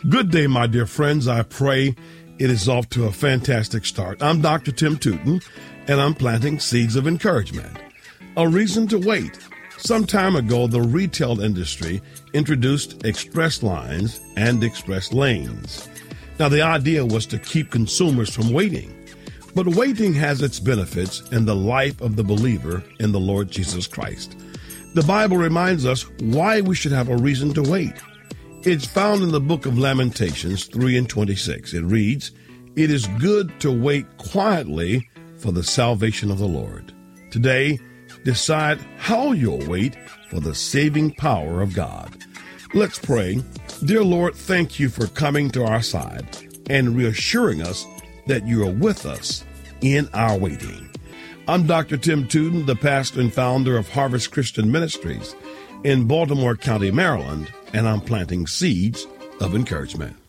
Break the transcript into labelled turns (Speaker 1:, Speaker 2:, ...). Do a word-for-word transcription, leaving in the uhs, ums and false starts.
Speaker 1: Good day, my dear friends. I pray it is off to a fantastic start. I'm Doctor Tim Tootin, and I'm planting seeds of encouragement. A reason to wait. Some time ago, the retail industry introduced express lines and express lanes. Now, the idea was to keep consumers from waiting. But waiting has its benefits in the life of the believer in the Lord Jesus Christ. The Bible reminds us why we should have a reason to wait. It's found in the book of Lamentations three and twenty-six. It reads, "It is good to wait quietly for the salvation of the Lord." Today, decide how you'll wait for the saving power of God. Let's pray. Dear Lord, thank you for coming to our side and reassuring us that you are with us in our waiting. I'm Doctor Tim Tootin, the pastor and founder of Harvest Christian Ministries in Baltimore County, Maryland, and I'm planting seeds of encouragement.